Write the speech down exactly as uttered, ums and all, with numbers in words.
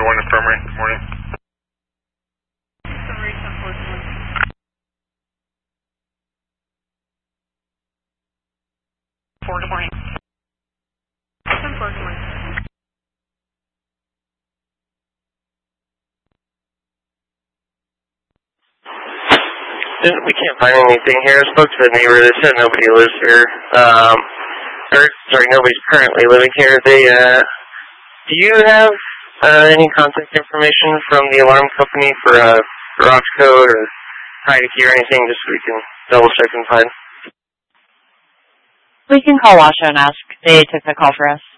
one Infirmary. Good morning. Infirmary ten four one. Four, good morning. ten four, good morning. We can't find anything here. I spoke to the neighbor. They said nobody lives here. Um, or, sorry, nobody's currently living here. They, uh, do you have uh, any contact information from the alarm company for uh, garage code or hide key or anything, just so we can double check and find? We can call Washoe and ask. They took the call for us.